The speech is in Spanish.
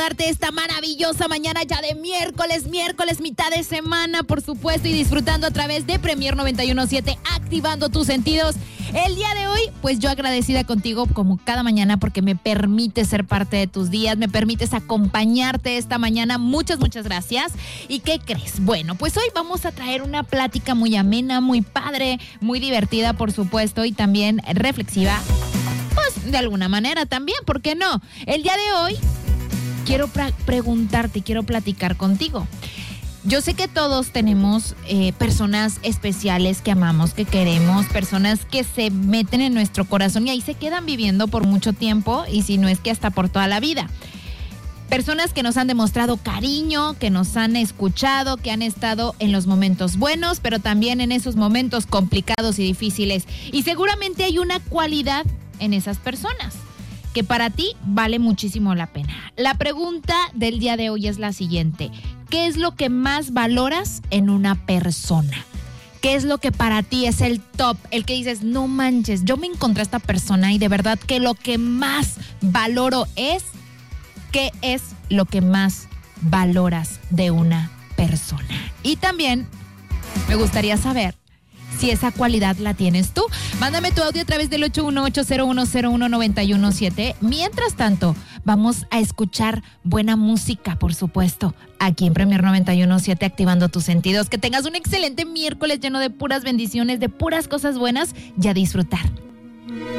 Darte esta maravillosa mañana ya de miércoles, mitad de semana, por supuesto, y disfrutando a través de Premier 91.7, activando tus sentidos. El día de hoy, pues yo agradecida contigo como cada mañana porque me permites ser parte de tus días, me permites acompañarte esta mañana. Muchas gracias. ¿Y qué crees? Bueno, pues hoy vamos a traer una plática muy amena, muy padre, muy divertida, por supuesto, y también reflexiva, pues de alguna manera también, ¿por qué no? El día de hoy quiero preguntarte, quiero platicar contigo. Yo sé que todos tenemos personas especiales que amamos, que queremos, personas que se meten en nuestro corazón y ahí se quedan viviendo por mucho tiempo y si no es que hasta por toda la vida. Personas que nos han demostrado cariño, que nos han escuchado, que han estado en los momentos buenos, pero también en esos momentos complicados y difíciles. Y seguramente hay una cualidad en esas personas que para ti vale muchísimo la pena. La pregunta del día de hoy es la siguiente: ¿qué es lo que más valoras en una persona? ¿Qué es lo que para ti es el top? El que dices, no manches, yo me encontré a esta persona y de verdad que lo que más valoro es... ¿Qué es lo que más valoras de una persona? Y también me gustaría saber si esa cualidad la tienes tú. Mándame tu audio a través del 818-0101-917. Mientras tanto, vamos a escuchar buena música, por supuesto, aquí en Premier 91.7, activando tus sentidos. Que tengas un excelente miércoles lleno de puras bendiciones, de puras cosas buenas y a disfrutar.